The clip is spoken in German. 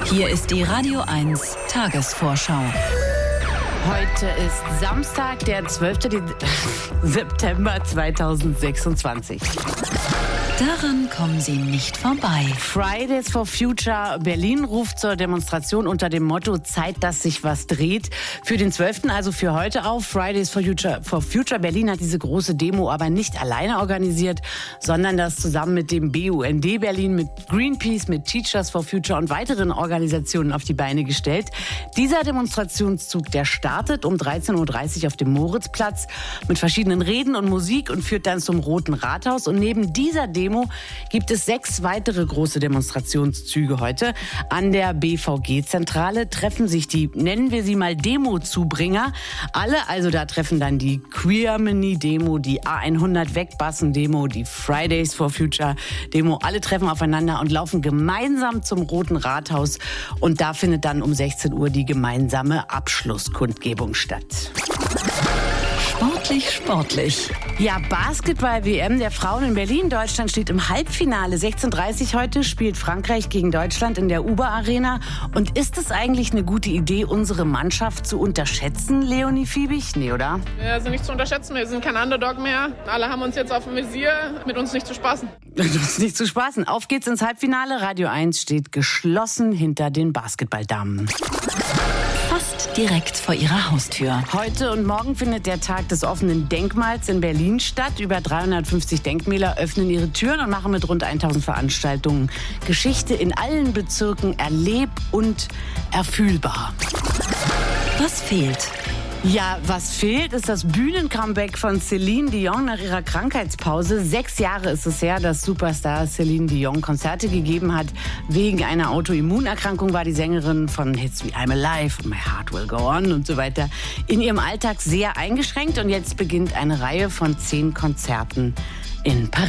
Hier ist die Radio 1 Tagesvorschau. Heute ist Samstag, der 12. September 2026. Daran kommen Sie nicht vorbei. Fridays for Future Berlin ruft zur Demonstration unter dem Motto Zeit, dass sich was dreht. Für den 12., also für heute auf. Fridays for Future Berlin hat diese große Demo aber nicht alleine organisiert, sondern das zusammen mit dem BUND Berlin, mit Greenpeace, mit Teachers for Future und weiteren Organisationen auf die Beine gestellt. Dieser Demonstrationszug, der startet um 13.30 Uhr auf dem Moritzplatz mit verschiedenen Reden und Musik und führt dann zum Roten Rathaus. Und neben dieser Demo gibt es 6 weitere große Demonstrationszüge heute. An der BVG-Zentrale treffen sich die, nennen wir sie mal Demo-Zubringer. Alle, also da treffen dann die Queermany-Demo, die A100-Wegbassen-Demo, die Fridays for Future-Demo. Alle treffen aufeinander und laufen gemeinsam zum Roten Rathaus. Und da findet dann um 16 Uhr die gemeinsame Abschlusskundgebung statt. Sportlich. Ja, Basketball-WM der Frauen in Berlin. Deutschland steht im Halbfinale. 16:30 heute spielt Frankreich gegen Deutschland in der Uber-Arena. Und ist es eigentlich eine gute Idee, unsere Mannschaft zu unterschätzen, Leonie Fiebig? Nee, oder? Wir sind nicht zu unterschätzen, wir sind kein Underdog mehr. Alle haben uns jetzt auf dem Visier, mit uns nicht zu spaßen. Das ist nicht zu spaßen. Auf geht's ins Halbfinale. Radio 1 steht geschlossen hinter den Basketballdamen. Fast direkt vor Ihrer Haustür. Heute und morgen findet der Tag des offenen Denkmals in Berlin statt. Über 350 Denkmäler öffnen ihre Türen und machen mit rund 1000 Veranstaltungen Geschichte in allen Bezirken erleb- und erfühlbar. Was fehlt? Ja, was fehlt, ist das Bühnencomeback von Celine Dion nach ihrer Krankheitspause. 6 Jahre ist es her, dass Superstar Celine Dion Konzerte gegeben hat. Wegen einer Autoimmunerkrankung war die Sängerin von Hits wie I'm Alive, My Heart Will Go On und so weiter in ihrem Alltag sehr eingeschränkt. Und jetzt beginnt eine Reihe von 10 Konzerten in Paris.